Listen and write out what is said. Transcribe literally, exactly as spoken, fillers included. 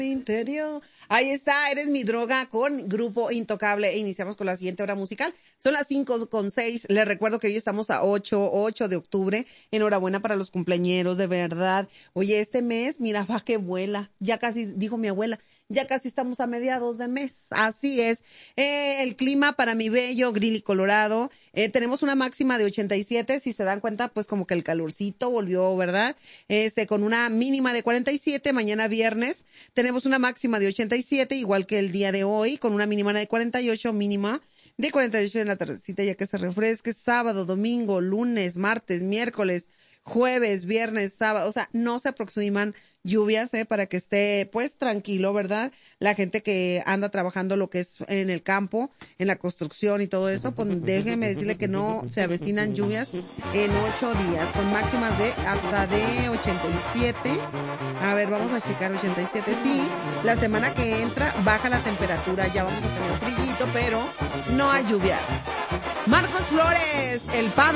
Interior. Ahí está, Eres mi droga con Grupo Intocable e iniciamos con la siguiente hora musical. Son las cinco con seis. Les recuerdo que hoy estamos a ocho, ocho de octubre. Enhorabuena para los cumpleañeros, de verdad. Oye, este mes, mira, va que vuela. Ya casi, dijo mi abuela, ya casi estamos a mediados de mes. Así es. Eh, el clima para mi bello Greeley, Colorado. Eh, tenemos una máxima de ochenta y siete. Si se dan cuenta, pues como que el calorcito volvió, ¿verdad? Este, con una mínima de cuarenta y siete. Mañana viernes tenemos una máxima de ochenta y siete, igual que el día de hoy, con una mínima de cuarenta y ocho, mínima de cuarenta y ocho en la tardecita, ya que se refresque. Sábado, domingo, lunes, martes, miércoles, jueves, viernes, sábado, o sea, no se aproximan lluvias, eh, para que esté, pues, tranquilo, ¿verdad? La gente que anda trabajando lo que es en el campo, en la construcción y todo eso, pues déjeme decirle que no se avecinan lluvias en ocho días, con máximas de hasta de ochenta y siete. A ver, vamos a checar ochenta y siete, sí. La semana que entra baja la temperatura, ya vamos a tener frillito, pero no hay lluvias. Marcos Flores, el Pablo.